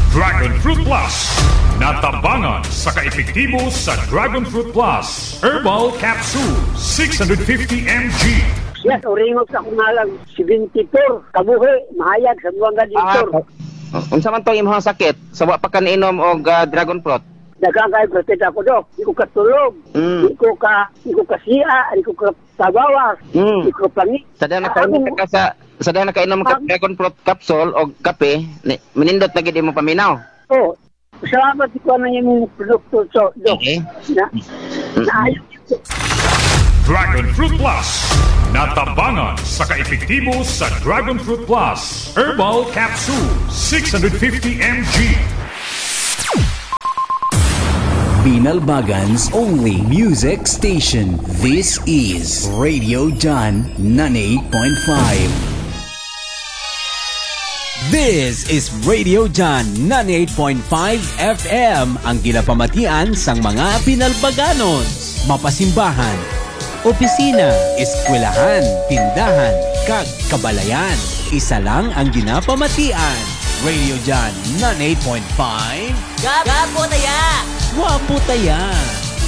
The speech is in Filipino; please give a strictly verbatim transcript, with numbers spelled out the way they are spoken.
Dragon Fruit Plus. Natabangan sa kaepektibo sa Dragon Fruit Plus. Herbal Capsule, six hundred fifty milligrams. Yes, oringog sa kumalang seventy-four. Kabuhi, mahayag sa buwang gaditor. Ah, unsa man tong imong sakit? Sa wa pa ka niinom og uh, Dragon Fruit? Dagang kayo protect ako, Dok. Di ko katulog. Mm. Di ko ka, di ko kasiya. Di ko katabawas. Mm. Di ko pangit. Sa dahil nakainom ka sa sa dahil nakainom ka Dragon Fruit capsule o kape, ni, minindot na gid mo paminaw. Oo. Salamat ko na yung produkto, so, Dok. Okay. Na, naayos ito. Dragon Fruit Plus. Natabangan sa kaepektibo sa Dragon Fruit Plus. Herbal Capsule, six hundred fifty milligrams. Binalbagan's only music station. This is Radio John ninety-eight point five. This is Radio John ninety-eight point five F M, ang ginapamatian sang mga Binalbaganos. Mapasimbahan, opisina, eskwelahan, tindahan, kag kabalayan. Isa lang ang ginapamatian. Radio John ninety-eight point five. Gapo taya! Wapo taya!